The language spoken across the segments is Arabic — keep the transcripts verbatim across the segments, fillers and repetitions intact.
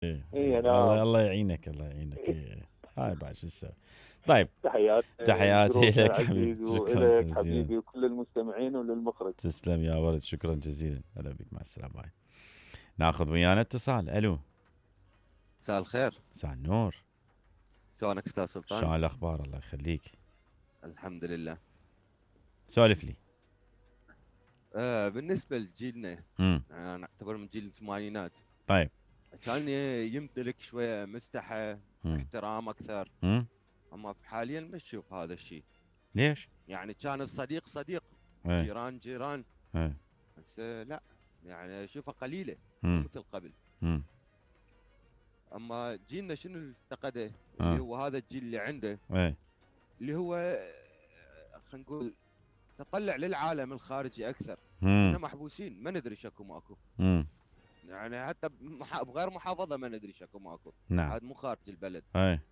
إيه. إيه الله نعم. الله يعينك الله يعينك. إيه. هاي بعد شو تسوي. طيب تحياتي تحياتي لجروبنا لك حبيبي، العزيز شكرا وإليك جزيلا. حبيبي وكل المستمعين وللمخرج. تسلم يا ولد، شكرا جزيلا. هلا بك، مع السلامة. باي. ناخذ ويانا اتصال. الو. مساء الخير. مساء النور. شلونك استاذ سلطان؟ شلون الاخبار؟ الله يخليك. الحمد لله. سولف لي. آه بالنسبه لجيلنا، امم انا نعتبر من جيل الثمانينات. طيب. كان يمتلك شويه مستحى، مم. احترام اكثر. امم اما حاليا ما تشوف هذا الشيء. ليش؟ يعني كان الصديق صديق، ايه. جيران جيران، ايه. بس آه لا، يعني اشوفها قليله مم. مو مثل قبل. امم اما جيلنا شنو اللي افتقده؟ آه. اللي هو هذا الجيل اللي عنده، ايه. اللي هو آه، خلينا نقول تطلع للعالم الخارجي اكثر. امم احنا محبوسين ما ندري شكو ماكو. امم يعني حتى بمح- بغير محافظه ما ندري شكو ماكو. نعم. هذا مو خارج البلد. ايه.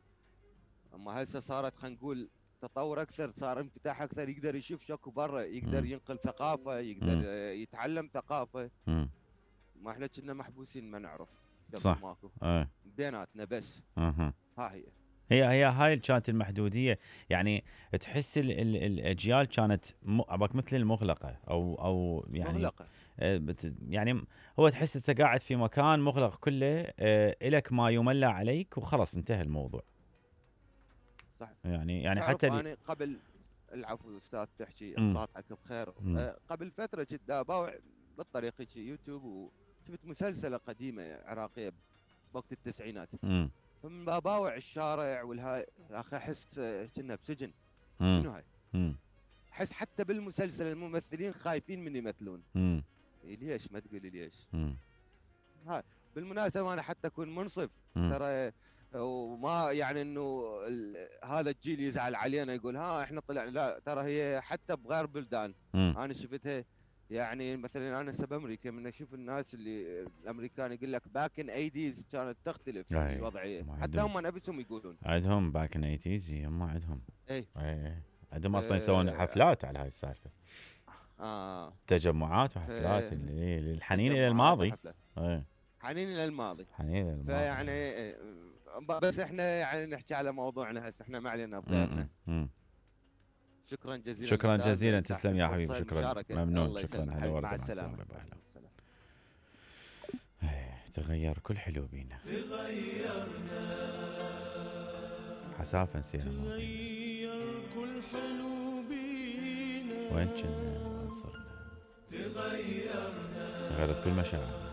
اما هسه صارت خلينا نقول تطور اكثر، صار انفتاح اكثر، يقدر يشوف شكو برا، يقدر مم. ينقل ثقافه، يقدر مم. آه، يتعلم ثقافه. امم ما احنا كنا محبوسين ما نعرف شكو صح. ماكو ايه. بيناتنا بس. اها. ها هي هي هي هاي اللي كانت المحدوديه. يعني تحس ال ال الاجيال كانت م- عباك مثل المغلقه او او يعني مغلقه. آه، بت- يعني هو تحس انت قاعد في مكان مغلق كله، آه، الك ما يملى عليك وخلص انتهى الموضوع. صح. يعني يعني تعرف حتى اللي انا قبل، العفو استاذ تحكي مم. قاطعك بخير. مم. أه قبل فتره كنت اباوع بالطريق هيك يوتيوب، وشفت مسلسله قديمه عراقيه بوقت التسعينات. مم. من باباوع الشارع والهاي، يا اخي احس آه، كنا بسجن. مم. شنو هاي؟ مم. احس حتى بالمسلسل الممثلين خايفين من يمثلون. مم. إيه ليش؟ ما تقولي ليش؟ مم. هاي بالمناسبه انا حتى اكون منصف مم. ترى، وما يعني انه ال- هذا الجيل يزعل علينا يقول ها احنا طلعنا، لا ترى هي حتى بغير بلدان مم. انا شفتها. يعني مثلا انا هسه بامريكا، من اشوف الناس اللي الامريكان يقول لك باك ان ايديز كانت تختلف أي. الوضعيه، ما حتى عندهم. هم نفسهم يقولون. عندهم باك ان ايتيز، هم عندهم. اي. ايه. عندهم اصلا يسوون آه حفلات على هاي السالفه، اه تجمعات ف- وحفلات اللي للحنين الى تجمعات الماضي. وحفلات، ايه. حنين الى الماضي. حنين الى الماضي. فيعني آه، بس احنا يعني نحكي على موضوعنا هسه، احنا ما علينا مم. بغيرنا. مم. شكرا جزيلا شكرا أستاذ، جزيلا. تحت تسلم يا حبيبي. الفرصة شكرا. المشاركة. ممنون. الله شكرا. يسلمك هلا حبيبي، ورد. مع مع السلامة. السلامه. باي. مع السلامة. إيه، تغير كل حلو بينا. حسافه نسينا ماضينا. وين كنا وين صرنا. تغيرت كل مشاعرنا.